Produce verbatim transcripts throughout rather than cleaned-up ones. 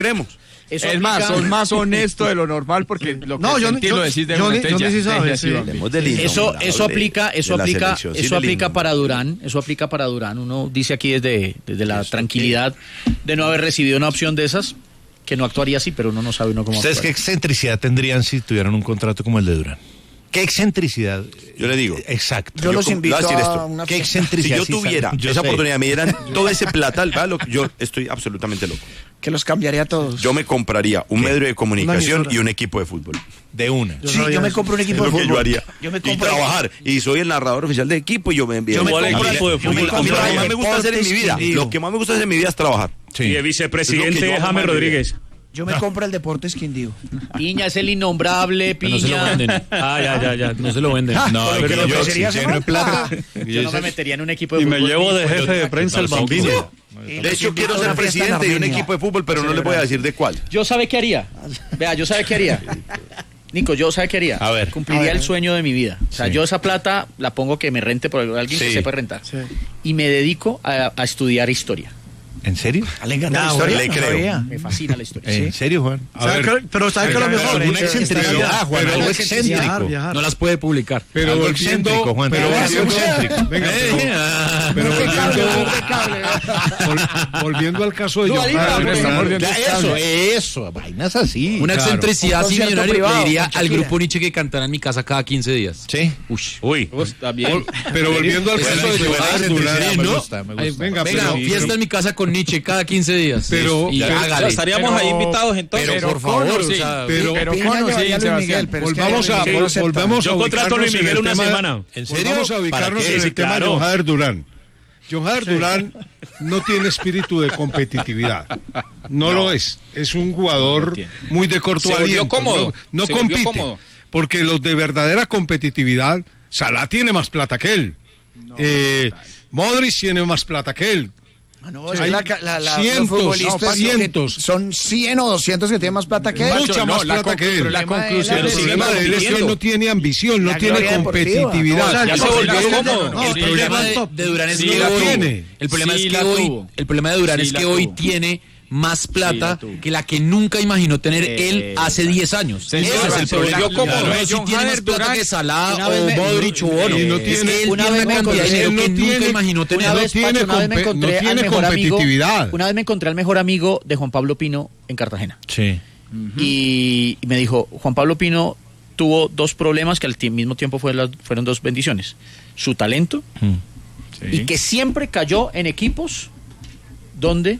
Creemos. Eso es más, son más honesto de lo normal porque lo que no, yo, sentí yo, lo decís de yo, una yo, yo sí sabe, sí. Eso, eso aplica, eso aplica, sí, eso aplica para Durán, eso aplica para Durán. Uno dice aquí desde, desde la tranquilidad de no haber recibido una opción de esas, que no actuaría así, pero uno no sabe uno cómo ¿Ustedes actuar. qué excentricidad tendrían si tuvieran un contrato como el de Durán? ¿Qué excentricidad? Yo le digo. Exacto. Yo, yo los invito a, a esto. una ¿Qué excentricidad? Si yo tuviera yo esa sé. oportunidad, me dieran todo ese plata, yo estoy absolutamente loco. Que los cambiaría a todos. Yo me compraría un medio de comunicación Una y un equipo de fútbol. De una. Yo sí, yo me compro un equipo Es de lo fútbol. que yo haría. Yo me y compro trabajar. Y soy el narrador oficial de equipo y yo me envío. Yo me compro A mí- equipo de yo me- fútbol. a mí lo que más me gusta hacer en mi vida, Deportes lo que más me gusta hacer en mi vida es trabajar. Sí. Y de Es lo vicepresidente que yo hago James más de Rodríguez. Yo me compro el Deportes Quindío. Piña es el innombrable, Pero no se lo Piña. venden. Ah, ya, ya, ya. No se lo venden. No, Pero pero lo yo que si sería lleno de plata. Yo no me metería en un equipo de Y me fútbol. llevo de ni- jefe de prensa el Bambino. De hecho, quiero ser presidente de un equipo de fútbol, pero no le voy a decir de cuál. Yo sabe qué haría. Vea, yo sabe qué haría. Nico, yo sabe qué haría. A ver. Cumpliría A ver. el sueño de mi vida. O sea, Sí. yo esa plata la pongo que me rente por alguien que Sí. sepa rentar. Sí. Y me dedico a, a estudiar historia. ¿En serio? ¿Le encanta la No, historia? le No creo. sabía. Me fascina la historia. ¿En serio, Juan? ¿Sabe qué- Pero ¿sabe qué es lo mejor? Alguna Eh, excentricidad, viajar, Juan, algo viajar, excéntrico. viajar. No las puede publicar. Pero Algo volviendo, excéntrico, Juan. pero Pero volviendo, excéntrico. venga, Eh, pero, ah. pero volviendo, Impecable. vol- volviendo al caso de Dua Johan Lipa, Durán, está mordiendo. Ya, eso, eso, vainas así. Una Claro. excentricidad Un así concierto millonaria privado le diría con al Shakira. grupo Nietzsche que cantará en mi casa cada quince días. Sí. Ush. Uy. Está bien. Vol- pero volviendo al Esa caso de es la Johan excentricidad, Durán, me ¿no? gusta, me Ay, gusta. Venga, venga, pero- fiesta en mi casa con Nietzsche cada quince días. Pero- y pero- hágale. Estaríamos ahí invitados entonces. Pero, por favor, Cono, o sí. sea, Pero- Pero Piña Cono, sí, llevaría a Luis Sebastián. Miguel, pero es que Volvamos a, Luis Miguel vol- acepta. volvamos Yo a contrato a ubicarnos Luis en Miguel el una tema de- semana. ¿En serio? Volvamos a ¿Para ubicarnos qué? en el Sí, tema claro. de Johan Durán. Johan Durán no tiene espíritu de competitividad. No, lo es. Es un jugador muy de corto Se volvió aliento. cómodo. No, no Se volvió compite. cómodo. Porque los de verdadera competitividad, Salah tiene más plata que él. Eh, Modric tiene más plata que él. Ah, no, es Hay la, la, la, cientos, los futbolistas no, que cientos. son cien o doscientos que tienen más plata que él. Mucha no, más la plata con- que él. pero la conclusión El es que problema sigue de él es que él compitiendo. no tiene ambición, no La tiene gloria deportiva. competitividad. O sea, Ya no, se volvió la- cómodo. no, el pero problema ya de, no- de Durán es Sí que la hoy, tiene. el problema Sí es que la hoy, tuvo. el problema de Durán Sí es la que hoy tuvo. tiene más plata la tuvo. que la que nunca imaginó tener Eh, él hace diez años. se- Ese se- es el se problema. volvió cómodo. No Eh, es si John tiene más Jader plata Durán, que Salah una o vez me- Modric o Bono. y no Es tiene- que él una tiene vez una me cantidad de encontré- dinero él no que nunca tiene- imaginó tener. Una no vez, tiene Pacho, una vez me compe- encontré no tiene al mejor amigo, competitividad. una vez me encontré al mejor amigo de Juan Pablo Pino en Cartagena. Sí. Y me dijo, Juan Pablo Pino tuvo dos problemas que al ti- mismo tiempo fue la- fueron dos bendiciones. Su talento y que siempre cayó en equipos donde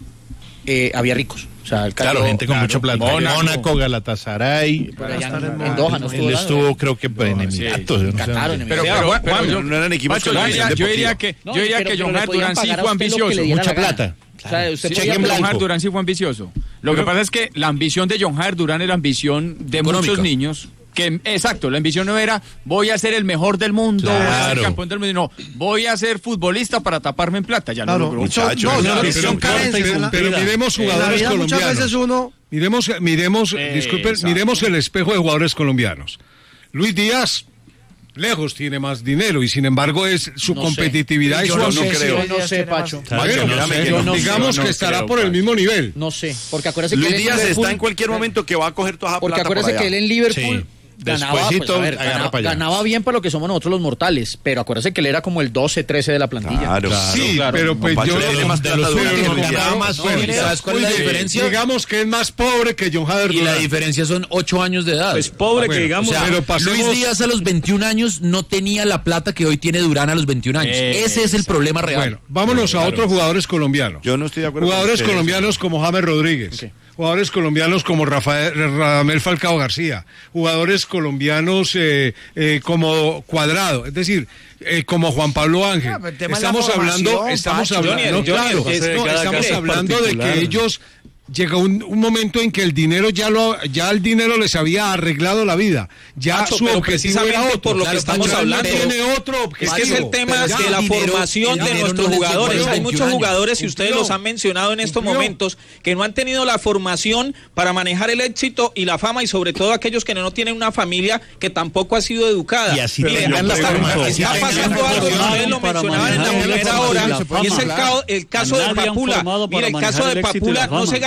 eh, había ricos. O sea, él cayó- Claro, gente con claro, mucho plata. Mónaco. Mónaco, Galatasaray. por allá en, estar en en Doha, ¿no Él estuvo? estuvo, creo que en Emiratos. yo no sé Qatar, dónde. en Pero, Emiratos. pero, Juan, Juan, yo- no eran equipos Pacho, con yo ambición diría, yo diría deportiva. que, No, yo diría pero- que pero John le Jader podían Durán sí pagar a fue usted lo que ambicioso. le diera Mucha la gana. plata. O sea, usted Sí, podía John hablar- Jader Durán sí fue ambicioso. Lo que pasa es que la ambición de John Jader Durán era ambición de Económica. muchos niños. Que, exacto, la ambición no era voy a ser el mejor del mundo, voy a ser Claro. campeón del mundo, no, voy a ser futbolista para taparme en plata, ya Claro, lo logró. Muchachos, no, es no, una no, visión son pero, carencias, pero- en la- pero miremos en la jugadores vida muchas colombianos. veces uno Miremos, miremos, Eh, disculpen, exacto. miremos el espejo de jugadores colombianos. Luis Díaz, lejos tiene más dinero y sin embargo es su No sé. competitividad y Yo su no no sé ambición. si creo. Luis Yo no Díaz sé, tiene más- Pacho. Bueno, Espérame no sé, que no. digamos Yo no que estará creo, por el Pacho. mismo nivel. No sé, porque acuérdese que Luis él en Díaz Liverpool- está en cualquier momento que va a coger toda esa Porque plata por acuérdese allá. que él en Liverpool Sí. ganaba, Despuésito, pues, a ver, agarra ganaba, para allá. ganaba bien para lo que somos nosotros los mortales, pero acuérdese que él era como el doce, trece de la plantilla. Claro. Sí, claro. pero pues Pacho yo tiene más de plata los Durán que últimos Luis Díaz. ganaba más No, fuerte. ¿sabes cuál es la Muy bien. diferencia? Digamos que es más pobre que John Jader Y la Durán. diferencia son ocho años de edad. Pues pobre Bueno, que digamos. O sea, pero pasemos- Luis Díaz a los veintiún años no tenía la plata que hoy tiene Durán a los veintiún años. Eh, Ese es el problema real. Bueno, vámonos a otros jugadores colombianos. Yo no estoy de acuerdo Jugadores con ustedes. colombianos como James Rodríguez. Jugadores colombianos como Rafael Radamel Falcao García. Jugadores colombianos eh, eh, como Cuadrado. Es decir, eh, como Juan Pablo Ángel. Ah, pero el tema es la Estamos hablando, formación, estamos Pacho. hablando, Johnny, no, Johnny, claro, entonces, no, cada estamos caso es hablando de particular. que ellos llega un, un momento en que el dinero ya lo ya el dinero les había arreglado la vida. Ya Pacho, su pero objetivo era precisamente otro. por lo que Claro, estamos Pacho, hablando. no tiene otro objetivo. Es que es el tema Ya, de la dinero- formación el de dinero nuestros no les llegó a jugadores. los Hay muchos veintiún jugadores, y años. ustedes Cumplió. los han mencionado en estos Cumplió. momentos, que no han tenido la formación para manejar el éxito y la fama, y sobre todo aquellos que no tienen una familia que tampoco ha sido educada. Y así Mire, tengan la está, formación. está Así pasando tengan algo, y formación ustedes lo para mencionaban en la manejar el primera éxito y hora, la y es el, fama. cao- el caso A de nadie han Papula. formado para Mire, el caso manejar de el éxito y Papula la no se fama. gana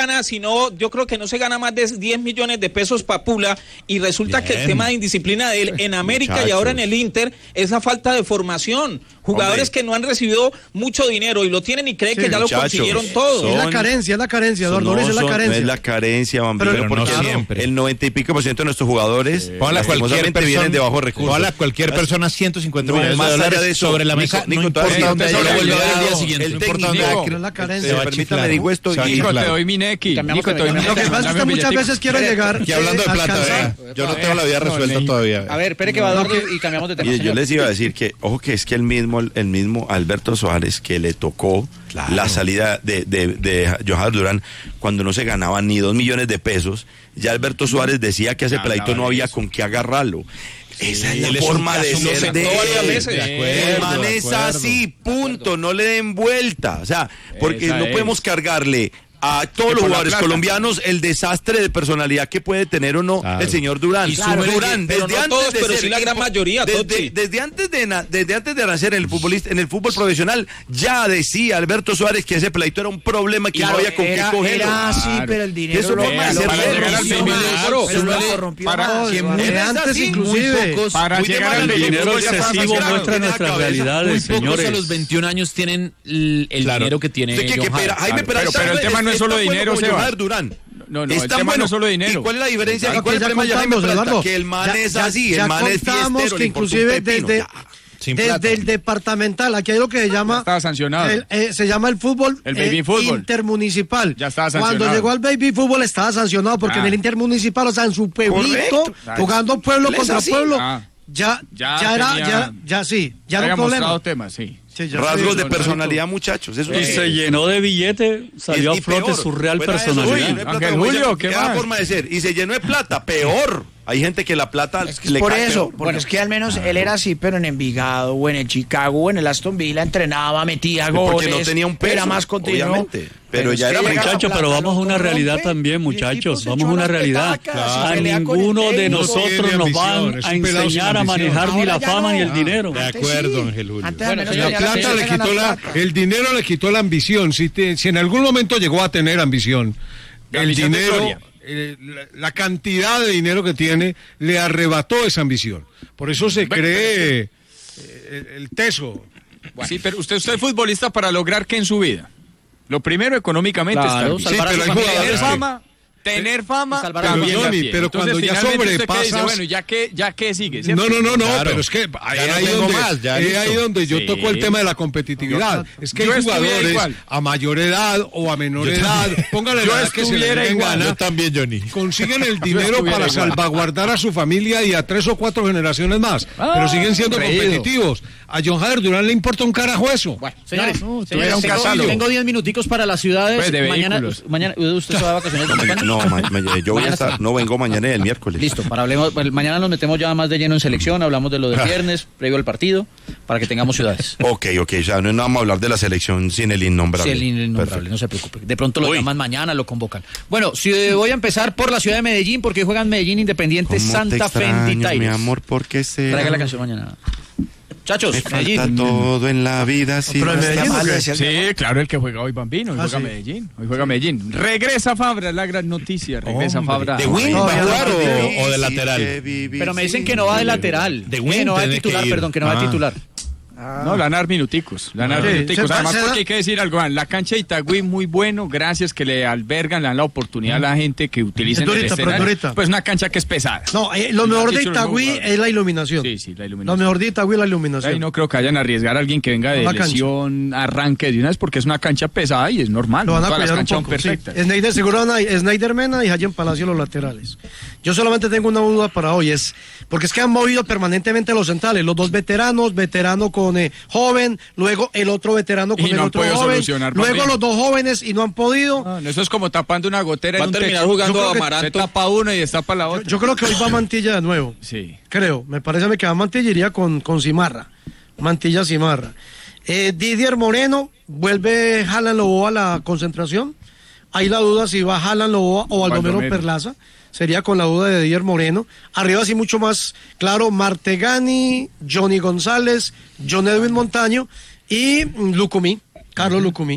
gana, sino, yo creo que no se gana más de diez millones de pesos Papula, y resulta Bien. que el tema de indisciplina de él en América Muchachos. y ahora en el Inter es la falta de formación. Jugadores Hombre. que no han recibido mucho dinero y lo tienen y creen sí, que ya muchachos. lo consiguieron todo. Son, es la carencia, es la carencia, Eduardo, no, es la carencia. No es la carencia, Bambino, pero, porque no siempre. el noventa y pico por ciento de nuestros jugadores sí. cualquier persona, vienen de bajos recursos. Hola, cualquier persona ciento cincuenta no, millones de dólares de eso, sobre la mesa. Nico, no Nico, importa dónde haya llegado, el técnico, es la carencia. Permítame, digo esto. Nico, te doy mi nequi. Nico, te doy mi nequi. Lo que pasa es que muchas veces quiero llegar. Y hablando de plata, yo no tengo la vida resuelta todavía. A ver, espere que va Eduardo y cambiamos de tema. Yo les iba a decir que, ojo, que es que el mismo, el mismo Alberto Suárez, que le tocó claro. la salida de, de, de Johan Durán cuando no se ganaban ni dos millones de pesos, ya Alberto Suárez decía que a ese no, peladito no había eso. con qué agarrarlo. Sí, Esa es la forma de ser de él. El man es así, punto, no le den vuelta. O sea, porque Esa no es. podemos cargarle a todos los jugadores colombianos el desastre de personalidad que puede tener o no claro. el señor Durán. Y claro, Durán, desde no antes todos, de pero sí la gran mayoría, desde, desde antes de desde antes de nacer en el futbolista, en el fútbol profesional, ya decía Alberto Suárez que ese pleito era un problema y que claro, no había con era, qué cogerlo. Era así, claro. pero el dinero eso lo, no lo, lo, para llegar al corrompió para antes inclusive para llegar al dinero excesivo muestra nuestras realidades, señores. A los veintiún años tienen el dinero que tiene Jaime, pero el tema no es solo dinero, Durán. No, no, el tema bueno. no es solo dinero. ¿Y cuál es la diferencia? ¿Y cuál es el problema de Jaime Plata? Que el man ya, es así, ya, el man es fiestero. Que inclusive desde, desde el departamental, aquí hay lo que se llama... Estaba sancionado. El, eh, se llama el fútbol, el baby eh, fútbol intermunicipal. Ya estaba sancionado. Cuando llegó al baby fútbol estaba sancionado porque ah. en el intermunicipal, o sea, en su pueblito, Correcto. jugando pueblo contra así? pueblo, ah. ya, ya, ya era, tenía, ya, ya sí, ya era un problema. Temas, sí. Sí, rasgos de personalidad, muchachos. Eso y es se llenó de billete, salió a flote su real personalidad. Eso, Ángel Julio, ¿qué más? Forma de ser. Y se llenó de plata, peor. Hay gente que la plata es que le por cae eso, peor. porque es que al menos él era así, pero en Envigado o en el Chicago o en el Aston Villa entrenaba, metía goles. Porque no tenía un peso, era más continuo. Obviamente. Pero, pero ya era muchachos, pero vamos a una realidad también, muchachos. Vamos a una realidad. A ninguno de nosotros nos van a enseñar a manejar ni la fama ni el dinero. De acuerdo, Ángel Julio. La plata le quitó la, el dinero le quitó la ambición. Si, te, si en algún momento llegó a tener ambición, el dinero, eh, la, la cantidad de dinero que tiene le arrebató esa ambición. Por eso se cree eh, el, el teso. Bueno. Sí, pero usted, usted es futbolista para lograr ¿qué en su vida? Lo primero económicamente claro, está sí, pero hay tener fama, tener fama, pero, Johnny, pero Entonces, cuando ya sobrepasas, dice, bueno, ya que ya que sigue, ¿cierto? No, no, no, no, claro. Pero es que ahí, no ahí donde, más, ya ahí, ahí donde yo sí. toco el tema de la competitividad. Yo, es que hay jugadores a mayor edad o a menor yo edad, póngale la edad que se le den gana. Yo también, Johnny. Consiguen el dinero para igual. salvaguardar a su familia y a tres o cuatro generaciones más, ah, pero siguen siendo reído. competitivos. A John Javier Durán le importa un carajo eso. Bueno, señores, no, no, señores un tengo, tengo diez minuticos para las ciudades. Pues mañana, mañana, ¿usted se va de vacaciones? No, ma, ma, yo voy a estar, no vengo mañana y el miércoles. Listo, para hablemos, mañana nos metemos ya más de lleno en selección, hablamos de lo del viernes, previo al partido, para que tengamos ciudades. Ok, ok, ya no vamos a hablar de la selección sin el innombrable. Sin el innombrable, Perfecto. No se preocupe. De pronto lo Uy. llaman mañana, lo convocan. Bueno, si voy a empezar por la ciudad de Medellín, porque juegan Medellín Independiente Santa Fe en Titaires. Mi amor, porque se. Traiga la canción mañana. Muchachos, me falta Medellín. todo en la vida. Si no está mal, sí, claro, el que juega hoy Bambino, hoy ah, juega sí. Medellín, hoy juega Medellín. Regresa Fabra, la gran noticia, regresa Hombre, Fabra. ¿De wing no, va a jugar o, o de lateral? Pero me dicen que no va de lateral. De wing, no va de titular, perdón, que no va de titular. Ah. No, lanar minuticos, lanar sí, minuticos. Se Además, porque hay que decir algo, la cancha de Itagüí muy bueno, gracias que le albergan, le dan la oportunidad a la gente que utilice el escenario. Pues una cancha que es pesada. No, eh, lo mejor de Itagüí es la iluminación. Sí, sí, la iluminación. Lo mejor de Itagüí es la iluminación. Ahí no creo que vayan a arriesgar a alguien que venga de lesión, arranque de una vez, porque es una cancha pesada y es normal. Lo van no a todas las canchas son perfectas. Sí. Snyder Seguro, Snyder Mena y Hayen Palacio los laterales. Yo solamente tengo una duda para hoy, es porque es que han movido permanentemente los centrales, los dos veteranos, veterano con eh, joven, luego el otro veterano con y el no otro joven, luego bien. los dos jóvenes y no han podido. No, eso es como tapando una gotera va en un a terminar techo. jugando a Amaranto. Se tapa uno y destapa la otra. Yo, yo creo que hoy va Mantilla de nuevo. Sí. Creo, me parece a mí que va Mantilla iría con, con Cimarra. Mantilla Cimarra. Eh, Didier Moreno, vuelve Jalan Loboa a la concentración. Hay la duda si va Jalan Loboa o Baldomero Perlaza. Sería con la duda de Didier Moreno. Arriba sí mucho más claro, Martegani, Johnny González, John Edwin Montaño y Lucumí, Carlos Lucumí.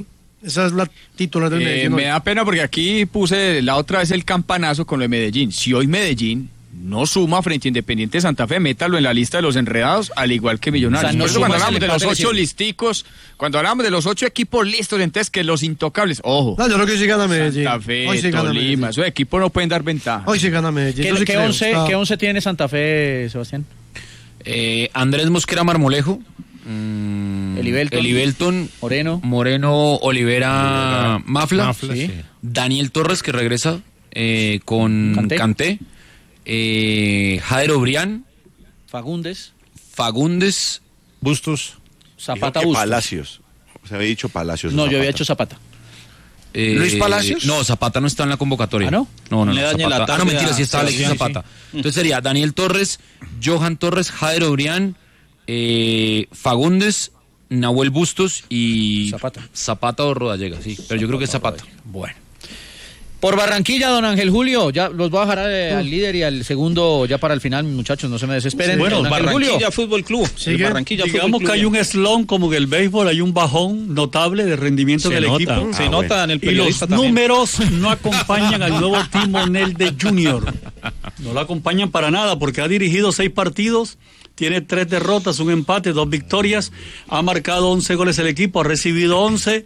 Esa es la titular del eh, Medellín. Me da pena porque aquí puse la otra vez el campanazo con lo de Medellín. Si hoy Medellín no suma frente a Independiente Santa Fe, métalo en la lista de los enredados, al igual que Millonarios. O sea, no Por eso cuando hablamos de los ocho listicos, cuando hablamos de los ocho equipos listos, entonces que los intocables, ojo. No, yo creo que sí gana Medellín. Santa Fe, hoy sí gana Tolima, Medellín. esos equipos no pueden dar ventaja. Hoy sí gana Medellín. ¿Qué, sí ¿qué, once, está... ¿Qué once tiene Santa Fe, Sebastián? Eh, Andrés Mosquera Marmolejo. Mm, Elibelton, Elibelton, Moreno, Moreno, Olivera, Mafla, Mafla, sí. Daniel Torres que regresa eh, con Kanté, Kanté eh, Jairo Brián, Fagundes, Fagundes, Bustos, Zapata, Bustos. Palacios. Se había dicho Palacios. No, Zapata. yo había hecho Zapata. Eh, ¿Luis Palacios? No, Zapata no está en la convocatoria. ¿Ah, no? No, no, Le no. dañe Zapata. la tarde Ah, no, mentira, a sí está Alexis Sebastián, Zapata. Entonces sería Daniel Torres, Johan Torres, Jairo Brián, eh, Fagundes, Nahuel Bustos y Zapata. Zapata o Rodallega, sí. Pero yo creo que es Zapata. Bueno. Por Barranquilla, don Ángel Julio, ya los voy a dejar eh, al líder y al segundo ya para el final, muchachos, no se me desesperen. Bueno, don Ángel Barranquilla Julio. Fútbol Club. Sigue. Barranquilla Digamos Fútbol Club. que hay un slump como en el béisbol, hay un bajón notable de rendimiento Se del nota. equipo. Se nota en el Y los periodista también. números no acompañan al nuevo timonel de Junior. No lo acompañan para nada porque ha dirigido seis partidos, tiene tres derrotas, un empate, dos victorias, ha marcado once goles el equipo, ha recibido once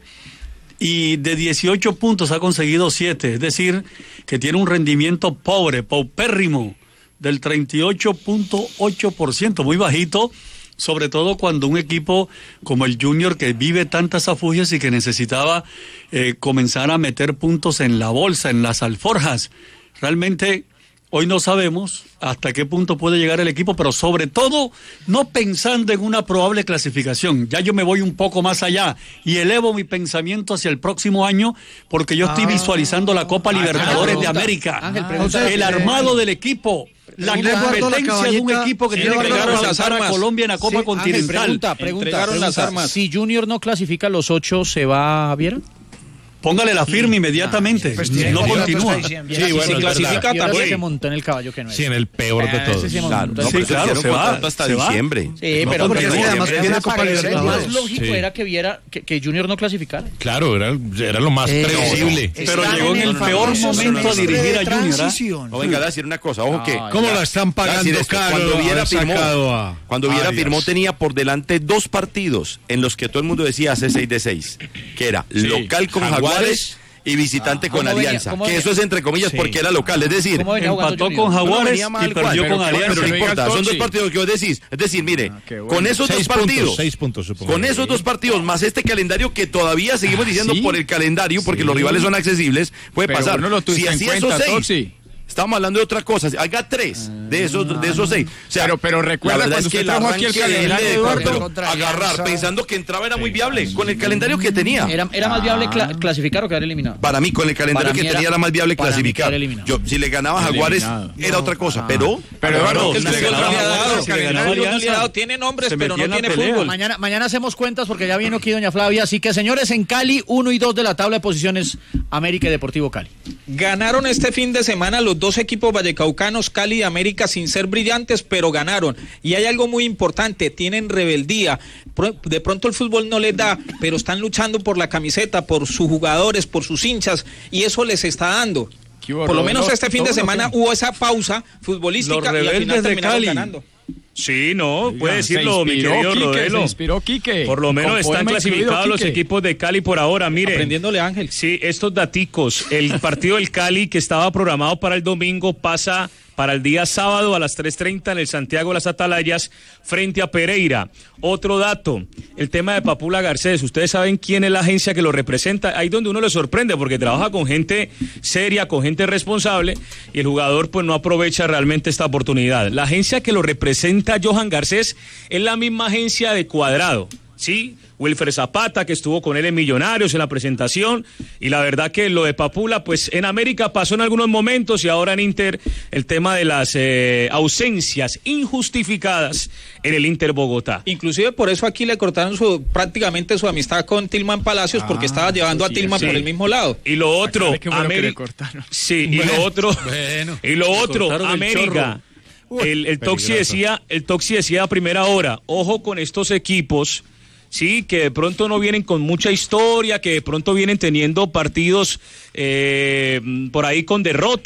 y de dieciocho puntos ha conseguido siete, es decir, que tiene un rendimiento pobre, paupérrimo, del treinta y ocho punto ocho por ciento, muy bajito, sobre todo cuando un equipo como el Junior que vive tantas afugias y que necesitaba eh, comenzar a meter puntos en la bolsa, en las alforjas. Realmente hoy no sabemos hasta qué punto puede llegar el equipo, pero sobre todo no pensando en una probable clasificación. Ya yo me voy un poco más allá y elevo mi pensamiento hacia el próximo año porque yo estoy Ah. visualizando la Copa Libertadores Ángel, de pregunta. América. Ángel, Ah, pregunta. el armado del equipo. La Pregunta, competencia la de un caballita, equipo que sí, tiene que entregaron las representar a armas. Colombia en la Copa Sí, Ángel, Continental. Pregunta, pregunta, Entregaron las pregunta. armas. Si Junior no clasifica los ocho, ¿se va a Viera? Póngale la firma inmediatamente. Pues tiene no que- continúa. pues, está diciendo. Sí, bueno, si es clasifica verdad. Y ahora también. se montó en el caballo que no es. Sí, en el peor de Ah, todos. ese sí se Claro, montó. no, Sí, pero claro, hicieron se va, contrato hasta se va. diciembre. Sí, No, pero porque porque sí, además lo tiene más Copa Libertadores. lo más lógico Sí. era que viera que, que Junior no clasificara. Claro, era, era lo más Eh, previsible. Pero Están llegó en el peor famoso momento a semestre dirigir de a Junior, ¿ah? transición. No, venga a decir una cosa, ojo que... No, ¿Cómo Ya- la están ya pagando decir esto, caro? Cuando Viera haber firmó, sacado a- cuando Viera Arias. firmó tenía por delante dos partidos en los que todo el mundo decía hace seis de seis, que era local con Jaguares. Jaguares y visitante Ah, con ¿cómo venía? Alianza. ¿Cómo que venía? eso es entre comillas porque era local, es decir, ¿Cómo venía jugando Empató Junior? con no Jaguares venía mal, y perdió pero- con pero- Alianza. Pero no Pero importa, diga son dos Tochi. partidos que vos decís. Es decir, mire, Ah, qué bueno. con esos Seis dos partidos, puntos, seis puntos, supongo. con esos dos partidos, más este calendario que todavía seguimos diciendo ¿sí? por el calendario, porque los rivales son accesibles, puede Pero pasar. no lo tuviste si en así cuenta, esos seis, Tochi. estamos hablando de otra cosa. Haga tres de esos, de esos seis. O sea, Pero- pero recuerda la verdad cuando es que usted el trajo aquí el arranque de calendario, él, Eduardo, contra agarrar Alianza. pensando que entraba era muy viable con el calendario que tenía. Era, era más viable cla- clasificar o quedar eliminado. Para mí, con el calendario Para que mí era- tenía era más viable para mí clasificar. quedar eliminado. Yo, si le ganaba a Jaguares, Eliminado. era otra cosa. Pero, Pero Eduardo, que El si le fútbol ganaba no le ha Jaguares, dado. si le El ganaba fútbol no le ha Alianza, dado. Tiene nombres, se pero no metía en la tiene pelea. fútbol. Mañana, mañana hacemos cuentas porque ya vino aquí doña Flavia. Así que, señores, en Cali, uno y dos de la tabla de posiciones, América y Deportivo Cali. Ganaron este fin de semana los dos equipos vallecaucanos, Cali y América, sin ser brillantes, pero ganaron. Y hay algo muy importante, tienen rebeldía. Pro- De pronto el fútbol no les da, pero están luchando por la camiseta, por sus jugadores, por sus hinchas, y eso les está dando. ¿Qué hubo, Por lo Rodolfo? menos este fin de ¿Todo lo semana que- hubo esa pausa futbolística Los y al rebeldes final de terminaron Cali. ganando. Sí, no, puede Se decirlo, mi inspiró querido Quique, Rodelo. se inspiró Quique. Por lo menos Con están poema incluido, clasificados los Quique. equipos de Cali por ahora. Mire, Aprendiéndole a Ángel. sí, estos daticos. El partido del Cali que estaba programado para el domingo pasa para el día sábado a las tres treinta en el Santiago de las Atalayas frente a Pereira. Otro dato, el tema de Papula Garcés. Ustedes saben quién es la agencia que lo representa. Ahí donde uno le sorprende porque trabaja con gente seria, con gente responsable y el jugador pues no aprovecha realmente esta oportunidad. La agencia que lo representa Johan Garcés es la misma agencia de Cuadrado, ¿sí? Wilfred Zapata, que estuvo con él en Millonarios en la presentación, y la verdad que lo de Papula, pues en América pasó en algunos momentos y ahora en Inter el tema de las eh, ausencias injustificadas en el Inter Bogotá. Inclusive por eso aquí le cortaron su prácticamente su amistad con Tilman Palacios porque estaba llevando a sí, Tilman sí. por el mismo lado. Y lo otro, Aclare qué bueno que le América. cortaron. Sí, y lo otro, bueno, y lo le otro, cortaron el América. chorro. El, el Toxi peligroso. decía, el Toxi decía a primera hora, ojo con estos equipos, sí, que de pronto no vienen con mucha historia, que de pronto vienen teniendo partidos eh, por ahí con derrota.